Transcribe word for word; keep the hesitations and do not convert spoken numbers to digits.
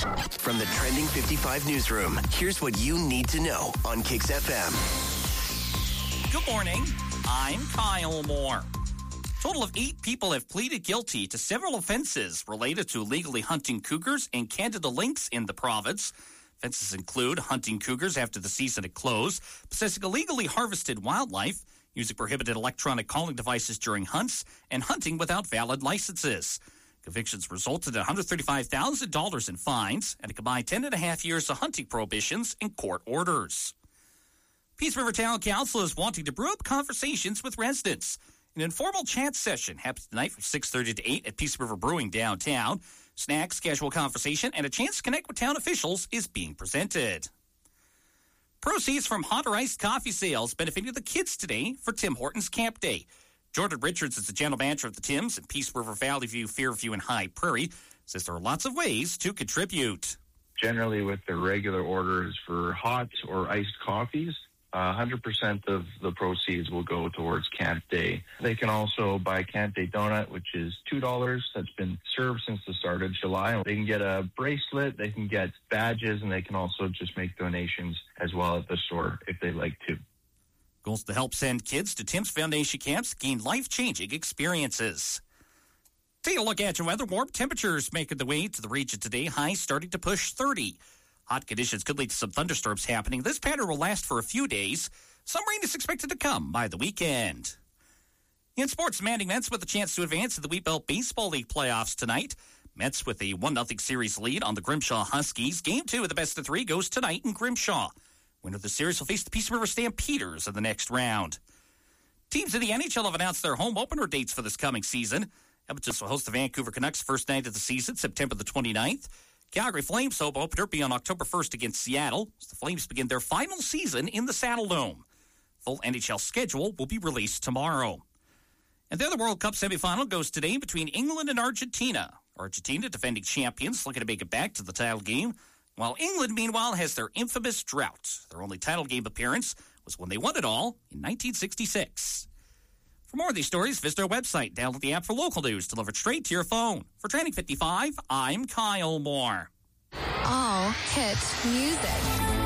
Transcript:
From the Trending fifty-five newsroom, here's what you need to know on Kix F M. Good morning. I'm Kyle Moore. A total of eight people have pleaded guilty to several offenses related to illegally hunting cougars and Canada lynx in the province. Offenses include hunting cougars after the season had closed, possessing illegally harvested wildlife, using prohibited electronic calling devices during hunts, and hunting without valid licenses. Convictions resulted in one hundred thirty-five thousand dollars in fines and a combined ten and a half years of hunting prohibitions and court orders. Peace River Town Council is wanting to brew up conversations with residents. An informal chat session happens tonight from six thirty to eight at Peace River Brewing downtown. Snacks, casual conversation, and a chance to connect with town officials is being presented. Proceeds from hot or iced coffee sales benefiting the kids today for Tim Hortons Camp Day. Jordan Richards is the general manager of the Tims in Peace River, Valley View, Fairview, and High Prairie. Says there are lots of ways to contribute. Generally, with the regular orders for hot or iced coffees, uh, one hundred percent of the proceeds will go towards Camp Day. They can also buy Camp Day donut, which is two dollars. That's been served since the start of July. They can get a bracelet, they can get badges, and they can also just make donations as well at the store if they like to. Goals to help send kids to Tim's Foundation camps to gain life-changing experiences. Take a look at your weather. Warm temperatures making the way to the region today. Highs starting to push thirty. Hot conditions could lead to some thunderstorms happening. This pattern will last for a few days. Some rain is expected to come by the weekend. In sports, Manning Mets with a chance to advance to the Wheatbelt Baseball League playoffs tonight. Mets with a one nothing series lead on the Grimshaw Huskies. Game two of the best of three goes tonight in Grimshaw. Winner of the series will face the Peace River Stampeders in the next round. Teams in the N H L have announced their home opener dates for this coming season. Edmonton will host the Vancouver Canucks first night of the season, September the twenty-ninth. Calgary Flames home opener be on October first against Seattle as the Flames begin their final season in the Saddle Dome. Full N H L schedule will be released tomorrow. And the other World Cup semifinal goes today between England and Argentina. Argentina, defending champions, looking to make it back to the title game, while England, meanwhile, has their infamous drought. Their only title game appearance was when they won it all in nineteen sixty-six. For more of these stories, visit our website. Download the app for local news delivered straight to your phone. For Trending fifty-five, I'm Kyle Moore. All hit music.